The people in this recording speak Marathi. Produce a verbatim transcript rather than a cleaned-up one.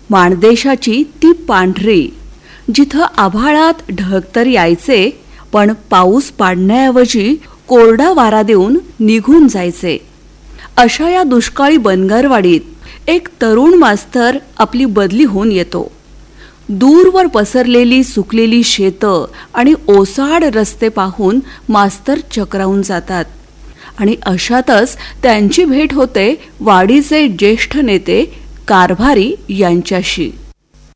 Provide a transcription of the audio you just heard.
माणदेशाची ती पांढरी, जिथं आभाळात ढग तर यायचे, पण पाऊस पाडण्याऐवजी कोरडा वारा देऊन निघून जायचे. अशा या दुष्काळी बनगरवाडीत एक तरुण मास्तर आपली बदली होऊन येतो. दूरवर पसरलेली सुकलेली शेतं आणि ओसाड रस्ते पाहून मास्तर चक्रावून जातात. आणि अशातच त्यांची भेट होते वाडीचे ज्येष्ठ नेते कारभारी यांच्याशी.